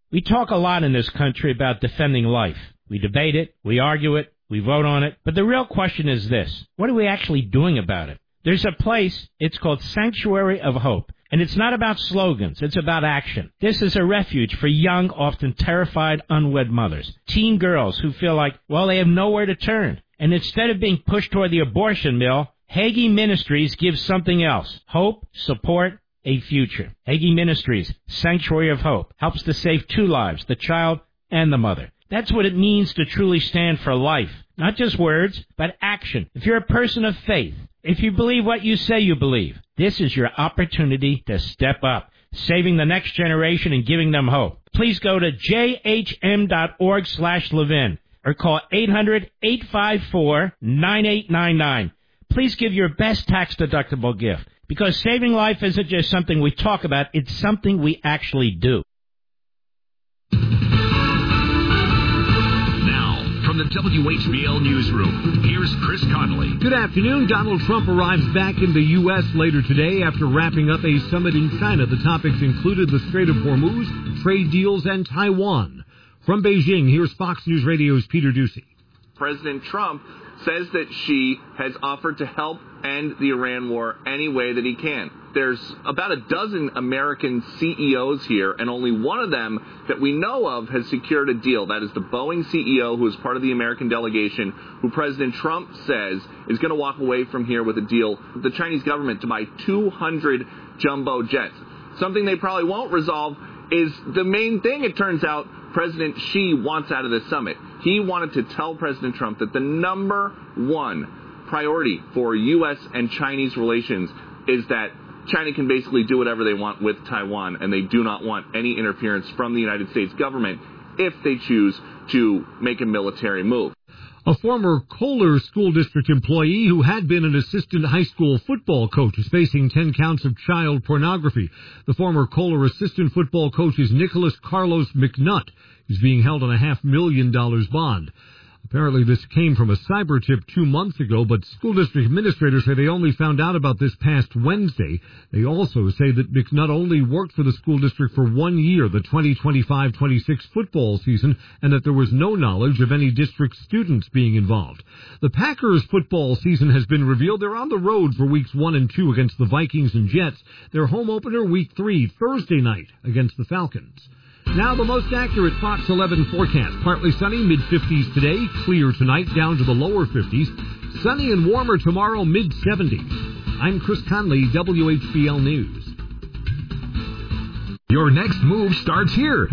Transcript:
We talk a lot in this country about defending life. We debate it, we argue it, we vote on it, but the real question is this: what are we actually doing about it? There's a place, it's called Sanctuary of Hope, and it's not about slogans, it's about action. This is a refuge for young, often terrified, unwed mothers, teen girls who feel like, well, they have nowhere to turn. And instead of being pushed toward the abortion mill, Hagee Ministries gives something else: hope, support, a future. Hagee Ministries, Sanctuary of Hope, helps to save 2 lives, the child and the mother. That's what it means to truly stand for life. Not just words, but action. If you're a person of faith, if you believe what you say you believe, this is your opportunity to step up, saving the next generation and giving them hope. Please go to jhm.org/Levin or call 800-854-9899. Please give your best tax-deductible gift, because saving life isn't just something we talk about, it's something we actually do. From the WHBL Newsroom, here's Chris Connolly. Good afternoon. Donald Trump arrives back in the U.S. later today after wrapping up a summit in China. The topics included the Strait of Hormuz, trade deals, and Taiwan. From Beijing, here's Fox News Radio's Peter Ducey. President Trump says that Xi has offered to help end the Iran war any way that he can. There's about a dozen American CEOs here, and only one of them that we know of has secured a deal. That is the Boeing CEO, who is part of the American delegation, who President Trump says is going to walk away from here with a deal with the Chinese government to buy 200 jumbo jets. Something they probably won't resolve is the main thing, it turns out, President Xi wants out of this summit. He wanted to tell President Trump that the number one priority for U.S. and Chinese relations is that China can basically do whatever they want with Taiwan, and they do not want any interference from the United States government if they choose to make a military move. A former Kohler School District employee who had been an assistant high school football coach is facing 10 counts of child pornography. The former Kohler assistant football coach is Nicholas Carlos McNutt. He's being held on a $500,000 bond. Apparently this came from a cyber tip 2 months ago, but school district administrators say they only found out about this past Wednesday. They also say that McNutt only worked for the school district for 1 year, the 2025-26 football season, and that there was no knowledge of any district students being involved. The Packers football season has been revealed. They're on the road for weeks 1 and 2 against the Vikings and Jets. Their home opener week 3, Thursday night, against the Falcons. Now the most accurate Fox 11 forecast. Partly sunny, mid-50s today. Clear tonight, down to the lower 50s. Sunny and warmer tomorrow, mid-70s. I'm Chris Conley, WHBL News. Your next move starts here.